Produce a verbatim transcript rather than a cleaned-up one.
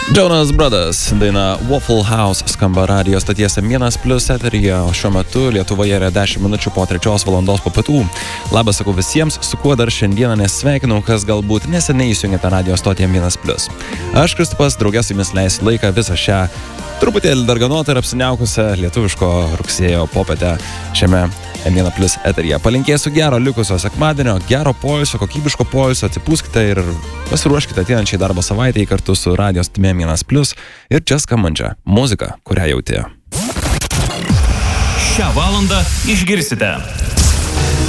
Jonas Brothers, daina Waffle House skamba radijo stoties M vienas plius eteryje, o šiuo metu Lietuvoje yra dešimt minučių po trečios valandos po pietų. Labas sakau visiems, su kuo dar šiandieną nesveikinau, kas galbūt neseniai įsijungėte radijo stotį M vienas plius. Aš Kristupas, draugės su jumis leisiu laiką visą šią truputėlį darganotą ir apsiniaukusią lietuviško rugsėjo popietę šiame M vienas plius eteryje. Palinkėsiu gero likusio sekmadienio, gero poilsio, kokybiško poilsio, atsipūskite ir pasiruoškite ateinančiai darbo savaitėje kartu su radijo stotimi M vienas plius ir čia skambančią muziką, kurią jautė. Šią valandą išgirsite